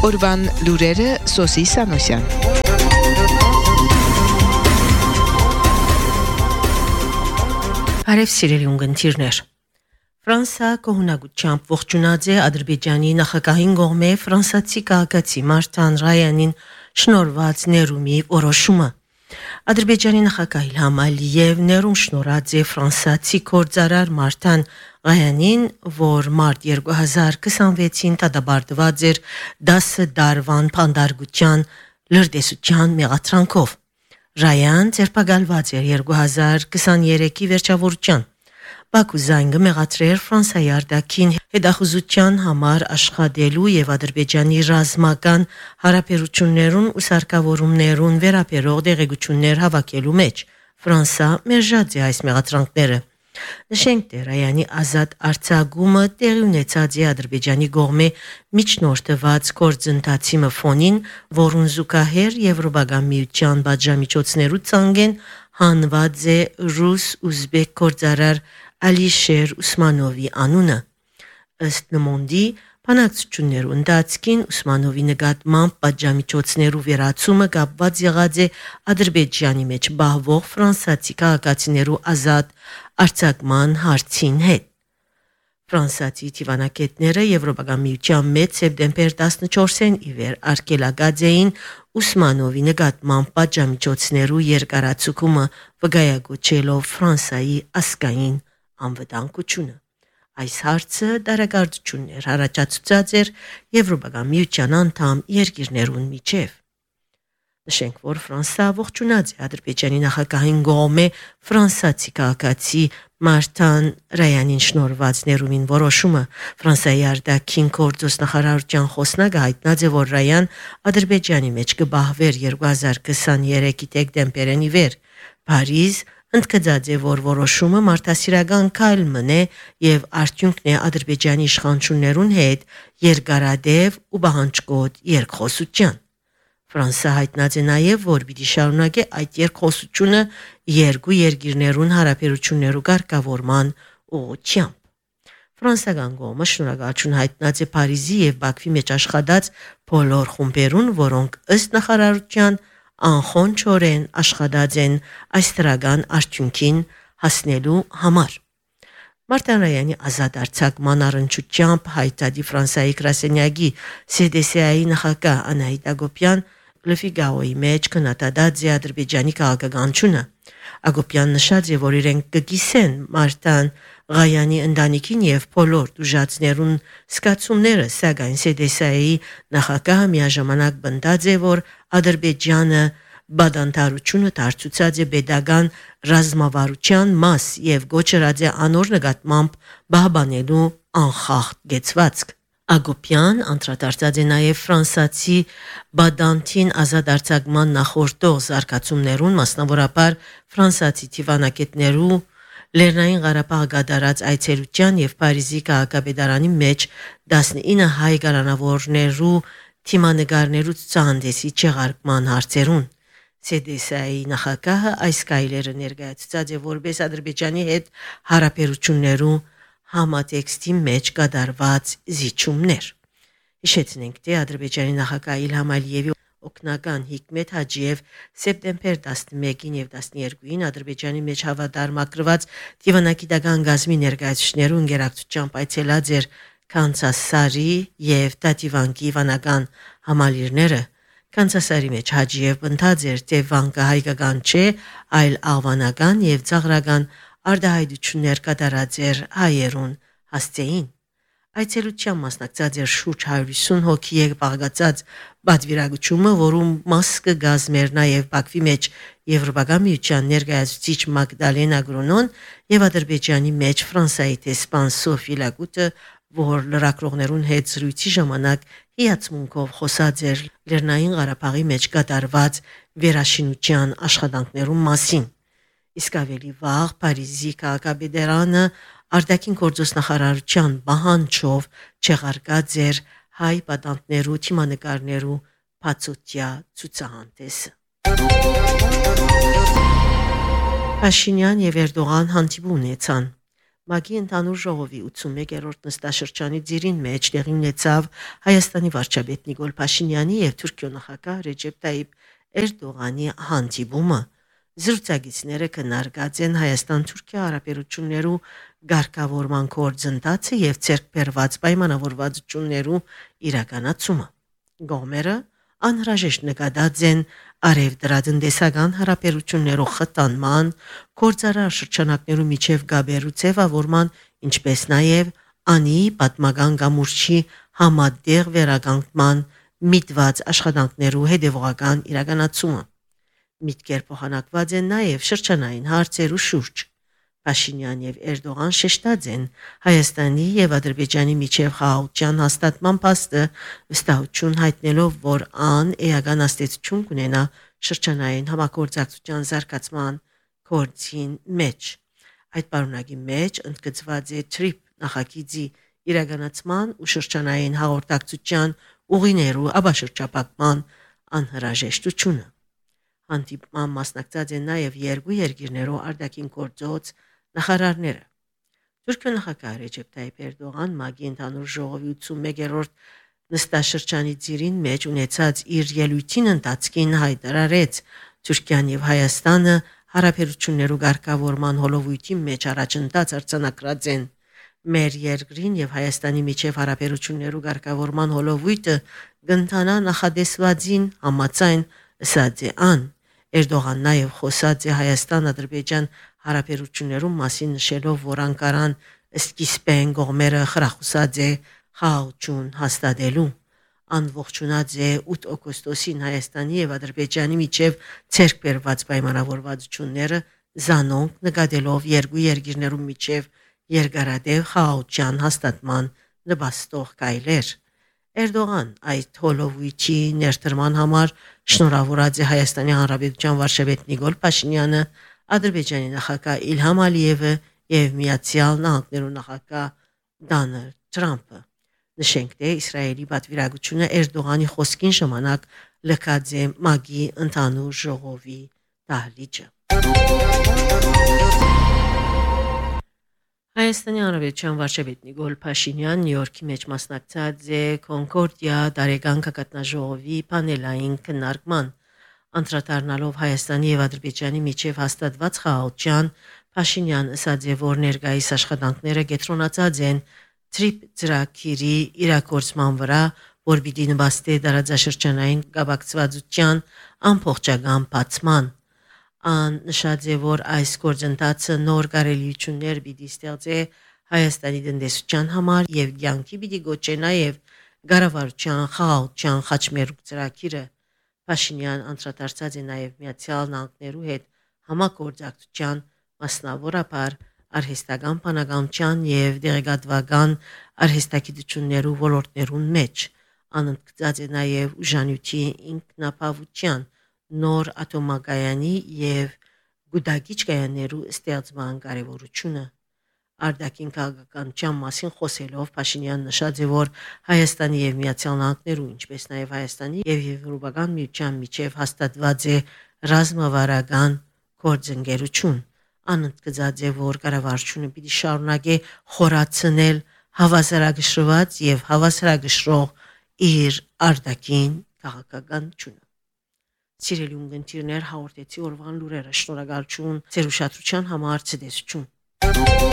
Օրվան լուրերը Սոսի Սանոսյան։ Բարև սիրելի ունգընտիրներ։ Ֆրանսա կողմնակությամբ ողջունած է Ադրբեջանի նախագահին կողմէ ֆրանսացի քաղաքացի Մարտան Ռայանին շնորհված ներումի որոշումը։ Ադրբեջանի նախագահ Իլհամ Ալիև ներում շնորհած է ֆրանսացի գործարար Մարտան Ռայանին, որ մարտ 2026-ին դադարեցված էր 10 դարվան փանդարգության լրտեսության մեղադրանքով։ Ռայան ձերբակալված էր 2023-ի վերջավորության։ Բաքու զանգը մեղադրեր Ֆրանսիայի արտաքին հետախուզության համար աշխատելու եւ Ադրբեջանի ռազմական հարաբերություններուն ու սարքավորումներուն վերաբերող դեղեցություններ հավաքելու մեջ։ Ֆրանսա մերժած է այս մեղադրանքները։ Նշենք, թե Ռայանի ազատ արձակումը տեղի ունեցած է Ադրբեջանի կողմէ միջնորդված գործընթացի ֆոնին, որուն զուգահեռ Եվրոպական միության բաժամիջոցներու ցանգեն հանված է ռուս-ուզբեկ գործարար Ալիշեր Ուսմանովի անունը։ Ըստ նմոնդի բանակցություններու ընթացքին Ուսմանովի նկատմամբ բաժամիջոցներու վերացումը կապված եղած է Ադրբեջանի մեջ բահվող ֆրանսացի քաղաքացիներու ազատ արձակման հարցին հետ։ Ֆրանսացի թիվանակետները Եվրոպական միության մեջ սեպտեմբեր 14-ին ի վեր արգելակած էին Ուսմանովի նկատմամբ բաժամիջոցներու երկարացումը վկայակոչելով Ֆրանսայի ազգային անվտանգությունը։ Այս հարցը դարակարգություններ առաջացուցած էր Եվրոպական միության անդամ երկիրներուն միջև։ Նշենք, որ Ֆրանսա ողջունած է Ադրբեջանի նախագահին կողմէ ֆրանսացի քաղաքացի Մարտան Ռայանին շնորհված ներումին որոշումը։ Ֆրանսիայի արտաքին գործոս նախարարության խոսնակը հայտնած է, որ Ռայան Ադրբեջանի մեջ կբահվեր 2023-ի դեկտեմբերին ի վեր։ Փարիզ ընդգծած է, որ որոշումը մարդասիրական քայլ մնե եւ արդյունքն է Ադրբեջանի իշխանություններուն հետ երկարադեպ ու բանջկոտ երկխոսության։ Ֆրանսա հայտնած է նաեւ, որ պիտի շարունակի այդ երկխոսությունը երկու երկիրներուն հարաբերություններու կարգավորման ուղղությամբ։ Ֆրանսիական կողմը շնորհակալություն հայտնած է Փարիզի եւ Բաքվի մեջ աշխատած բոլոր խումբերուն, որոնք ըստ նախարարության անխոնչորեն աշխատած են այս դրական արդյունքին հասնելու համար։ Մարտան Ռայանի ազատ արձակման առնչությամբ հայտարարի Ֆրանսիայի գրասենյակի CDC-ի նախագահ Անահիտ Ագոպյան Le Figaro-ի մեջ կնատադած է Ադրբեջանի քաղաքականությունը։ Ագոպյան նշած է, որ իրենք կգիսեն Մարտան Ռայանի ընտանիքին եւ բոլոր դժվարություններուն սկացումները, սակայն CDC-ի նախագահը միաժամանակ բնդած է, որ Ադրբեջանը բադանտարությունը դարձուցած է pedagogan ռազմավարության մաս եւ գոչրած է անոր նկատմամբ բահբանելու անխախտ գեցվածք։ Ագոպյան անդրադարձած է նաեւ ֆրանսացի բադանտին ազատ արձակման նախորդող զարգացումներուն, մասնավորապես ֆրանսացի թիվանակետներու Լեռնային Ղարաբաղ գդարած այցելության եւ Փարիզի քաղաքապետարանի մեջ 19 հայ գարանավորներու թիմանկարներու ցուցահանդեսի չեղարկման հարցերուն։ CDC-ի նախագահը այս կայլերը ներկայացուցած է որպես Ադրբեջանի հետ հարաբերություններու համատեքստի մեջ կատարված զիջումներ։ Հիշեցնենք, թե Ադրբեջանի նախագահ Իլհամ Ալիևի օգնական Հիկմետ Հաջիև սեպտեմբեր 11-ին եւ 12-ին Ադրբեջանի մեջ հավատարմագրված դիվանագիտական գազմի ներկայացուցիչներուն գերակցությամբ այցելած էր Կանցասարի եւ Տատիվանկի վանական համալիրները։ Կանցասարի մեջ Հաջիև բնդած էր, թե վանկը հայկական չէ, այլ աղվանական եւ ծաղրական արդահայտություններ կատարած էր հայերուն հասցեին։ Այցելության մասնակցած էր շուրջ 150 հոգի եւ բաղկացած բادվիրագությունը, որում մաս կգազմեր նաեւ Բաքվի մեջ Եվրոպական միության ներկայացուցիչ Մագդալենա Գրոնոն եւ Ադրբեջանի մեջ Ֆրանսիայի տեսփան Սոֆի Լագուտը, որ լրագրողներուն հետ զրույցի ժամանակ հիացմունքով խոսած էր Լեռնային Ղարաբաղի մեջ կատարված վերաշինության աշխատանքներուն մասին։ Իսկ ավելի վաղ Փարիզի քաղաքապետարանը արտաքին գործոս նախարարության բանջով չեղարկած էր հայ պատանտներու թիմանկարներու բացօթյա ցուցահանդեսը։ Փաշինյան եւ Էրդողան հանդիպում ունեցան։ Մագի ընդհանուր ժողովի 81-րդ նստաշրջանի ձիրին մեջ տեղի ունեցավ Հայաստանի վարչապետ Նիկոլ Փաշինյանի եւ Թուրքիո նախագահ Ռեջեփ Տայիպ Էրդողանի հանդիպումը։ Զրուցակիցները քննարկած են Հայաստան-Թուրքիա հարաբերություններու ղեկավարման գործընթացը եւ ցերկ բերված պայմանավորվածություններու իրականացումը։ Գոմերը անհրաժեշտ նկատած են արևդրատնտեսական հարաբերություններու խթանման, գործարար շրջանակներու միջև գաբերու ձևավորման, ինչպես նաև անի պատմական գամուրջի համատեղ վերականգնման միտված աշխատանքներու հետևողական իրականացումը։ Միտքեր փոխանակված են նաև շրջանային հարցերու շուրջ։ Փաշինյան եւ Էրդողան շեշտած են Հայաստանի եւ Ադրբեջանի միջև խաղաղության հաստատման փաստը վստահություն հայտնելով, որ ան էական աստեցություն կունենա շրջանային համագործակցության զարգացման գործին մեջ։ Այդ պարունակի մեջ ընդգծված է TRIP նախագիծի իրականացման ու շրջանային հաղորդակցության ուղիներու աբաշրջապատման անհրաժեշտությունը։ Հանդիպման մասնակցած են նաև երկու երկիրներու արտաքին գործոց նախարարները։ Թուրքիո նախագահ Ռեջեփ Տայիպ Էրդողան մագի ընդհանուր ժողովի 81-րդ նստաշրջանի ձիրին մեջ ունեցած իր ելույթին ընթացքին հայտարարեց Թուրքիան եւ Հայաստանը հարաբերություններու ղեկավարման հոլովույթի մեջ առաջընթաց արձանագրած են։ Մեր երկրին եւ Հայաստանի միջև հարաբերություններու ղեկավարման հոլովույթը կընթանա նախադեсվածին համաձայն ըսած է ան։ Էրդողան նաև խոսած է Հայաստան-Ադրբեջան հարաբերություններում մասին նշելով, որ Անկարան սկիզբեն գողմերը խրախուսած է խաղաղություն հաստատելու։ Ան ողջունած է 8 օգոստոսին Հայաստանի եւ Ադրբեջանի միջև ցերկ բերված պայմանավորվածությունները զանոնք նկատելով երկու երկիրներում միջև երկարատև խաղաղության հաստատման նպաստող կայլեր։ Էրդողան այդ հոլովույթի ներդրման համար շնորհավորած է Հայաստանի Հանրապետության վարչապետ Նիկոլ Փաշինյանը, Ադրբեջանի նախագահ Իլհամ Ալիևը եւ Միացյալ Նահանգներու նախագահ Դոնալդ Թրամփը։ Նշենք, թե Իսրայելի պատվիրակությունը Էրդողանի խոսքին ժամանակ լքած է մագի ընդհանուր ժողովի դահլիճը։ Հայաստանի Հանրապետության վարչապետ Նիկոլ Փաշինյան Նյու Յորքի մեջ մասնակցած է Կոնկորդիա դարեգան կազմակերպողի պանելային քննարկման։ Անդրադառնալով Հայաստանի եւ Ադրբեջանի միջև հաստատված խաղաղության, Փաշինյան ասաց է, որ ներկայիս աշխատանքները կենտրոնացած են TRIP ծրագիրի իրագործման վրա, որ պիտի նպաստի դարաձաշրջանային գաբակցվածության ամբողջական բացման։ Ան նշած է, որ այս գործընթացը նոր կարելիություններ պիտի ստեղծի Հայաստանի տնտեսության համար եւ ցանկի պիտի գոչե նաեւ Գարավարության խաղաղության խաչմերուկ ծրագիրը։ Փաշինյան անդրադարձած է նաեւ Միացյալ Նահանգներու հետ համագործակցության մասնավորապես արհեստական բանականության եւ դեղեկատվական արհեստագիտություններու ոլորտներուն մեջ։ Անընդգծած է նաեւ ուժանյութի ինքնապահության նոր ատոմակայանի եւ գուտագիչ կայաններու ստեղծման կարեւորությունը։ Արտաքին քաղաքականության մասին խոսելով Փաշինյան նշած է, որ Հայաստանի եւ Միացյալ Նահանգներու, ինչպես նաեւ Հայաստանի եւ Եվրոպական միության միջև հաստատված է ռազմավարական գործընկերություն։ Անընդգծած է, որ կառավարությունը պիտի շարունակի խորացնել հավասարակշռված եւ հավասարակշռող իր արտաքին քաղաքականությունը։ Սիրելի ունգընտիրներ, հաղորդեցի օրվան լուրերը։ Շնորհակալություն ձեր ուշադրության համար, ցտեսություն։